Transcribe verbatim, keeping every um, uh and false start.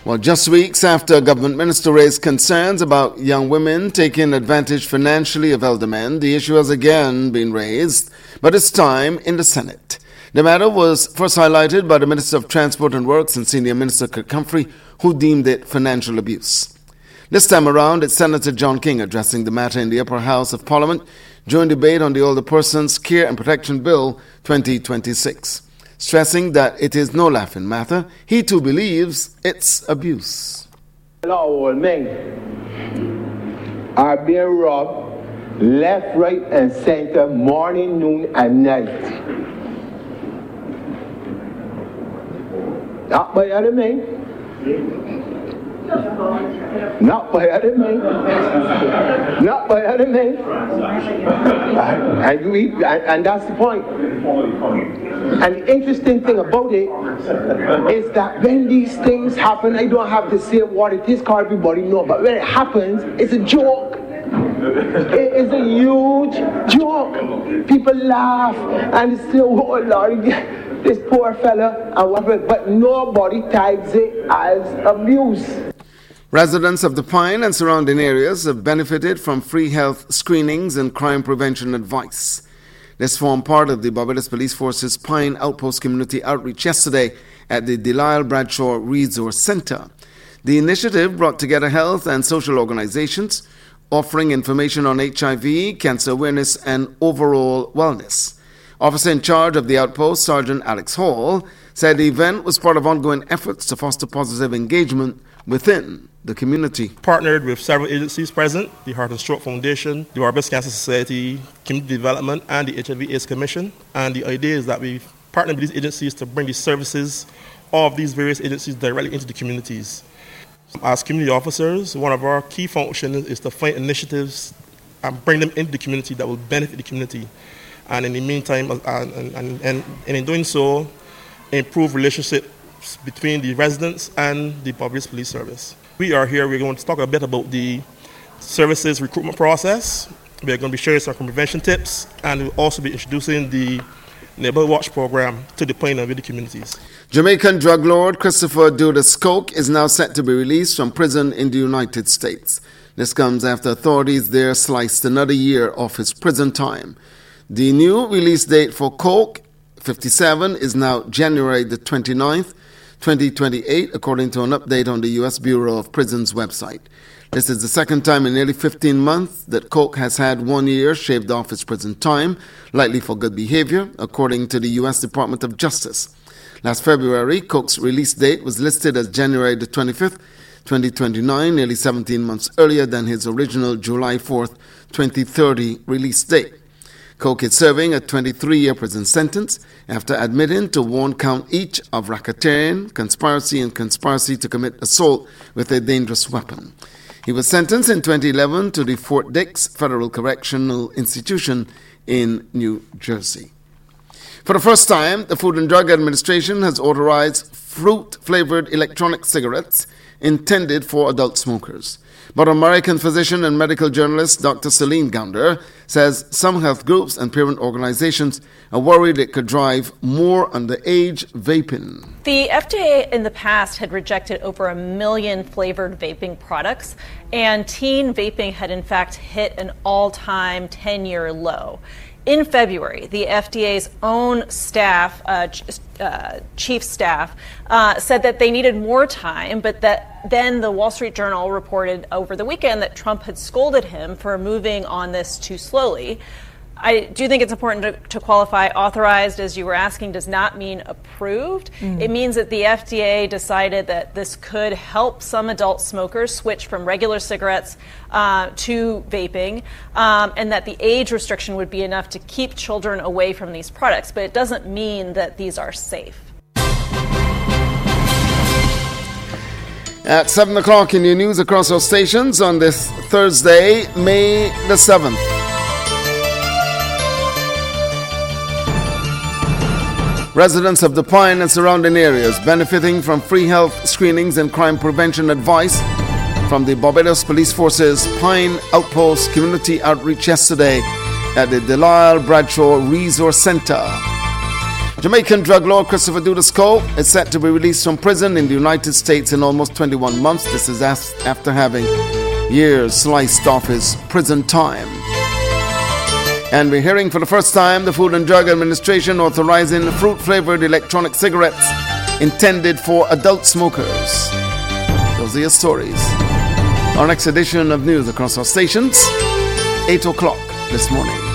Well, just weeks after a government minister raised concerns about young women taking advantage financially of elder men, the issue has again been raised, but this time in the Senate. The matter was first highlighted by the Minister of Transport and Works and Senior Minister Kirk Humphrey, who deemed it financial abuse. This time around, it's Senator John King addressing the matter in the Upper House of Parliament during debate on the Older Persons Care and Protection Bill twenty twenty-six. Stressing that it is no laughing matter, he too believes it's abuse. Old men are being robbed left, right, and center, morning, noon, and night. Not by other men. Not by other men. Not by other men. And, we, and, and that's the point. And the interesting thing about it is that when these things happen, I don't have to say what it is because everybody knows, but when it happens, it's a joke. It is a huge joke. People laugh and say, oh Lord, this poor fella, and whatever, but nobody tags it as abuse. Residents of the Pine and surrounding areas have benefited from free health screenings and crime prevention advice. This formed part of the Barbados Police Force's Pine Outpost Community Outreach yesterday at the Delisle Bradshaw Resource Center. The initiative brought together health and social organizations, offering information on H I V, cancer awareness, and overall wellness. Officer in charge of the outpost, Sergeant Alex Hall, said the event was part of ongoing efforts to foster positive engagement within the community. Partnered with several agencies present, the Heart and Stroke Foundation, the Barbados Cancer Society, Community Development, and the H I V AIDS Commission. And the idea is that we partner with these agencies to bring the services of these various agencies directly into the communities. As community officers, one of our key functions is to find initiatives and bring them into the community that will benefit the community. And in the meantime, and, and, and, and in doing so, improve relationships between the residents and the Barbados Police Service. We are here, we're going to talk a bit about the services recruitment process. We're going to be sharing some prevention tips, and we'll also be introducing the Neighborhood Watch program to the Pine and Valley communities. Jamaican drug lord Christopher Dudas Coke is now set to be released from prison in the United States. This comes after authorities there sliced another year off his prison time. The new release date for Coke, fifty-seven, is now January the twenty-ninth, twenty twenty-eight, according to an update on the U S Bureau of Prisons website. This is the second time in nearly fifteen months that Coke has had one year shaved off his prison time, likely for good behavior, according to the U S Department of Justice. Last February, Coke's release date was listed as January the twenty-fifth, twenty twenty-nine, nearly seventeen months earlier than his original July fourth, twenty thirty release date. Coke is serving a twenty-three-year prison sentence after admitting to one count each of racketeering, conspiracy, and conspiracy to commit assault with a dangerous weapon. He was sentenced in twenty eleven to the Fort Dix Federal Correctional Institution in New Jersey. For the first time, the Food and Drug Administration has authorized fruit-flavored electronic cigarettes intended for adult smokers. But American physician and medical journalist Doctor Celine Gounder says some health groups and parent organizations are worried it could drive more underage vaping. The F D A in the past had rejected over a million flavored vaping products, and teen vaping had in fact hit an all-time ten-year low. In February, the F D A's own staff, uh, uh, chief staff, uh, said that they needed more time, but that then the Wall Street Journal reported over the weekend that Trump had scolded him for moving on this too slowly. I do think it's important to, to qualify authorized, as you were asking, does not mean approved. Mm. It means that the F D A decided that this could help some adult smokers switch from regular cigarettes uh, to vaping, um, and that the age restriction would be enough to keep children away from these products. But it doesn't mean that these are safe. At seven o'clock in your news across our stations on this Thursday, May the seventh. Residents of the Pine and surrounding areas benefiting from free health screenings and crime prevention advice from the Barbados Police Force's Pine Outpost Community Outreach yesterday at the Delisle Bradshaw Resource Center. Jamaican drug lord Christopher Dudas Cole is set to be released from prison in the United States in almost twenty-one months. This is after having years sliced off his prison time. And we're hearing for the first time the Food and Drug Administration authorizing fruit-flavored electronic cigarettes intended for adult smokers. Those are your stories. Our next edition of news across our stations, eight o'clock this morning.